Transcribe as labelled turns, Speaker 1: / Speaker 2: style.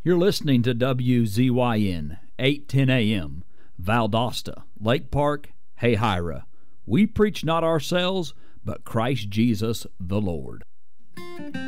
Speaker 1: You're listening to WZYN 810 AM, Valdosta, Lake Park, Hayhira. We preach not ourselves, but Christ Jesus the Lord.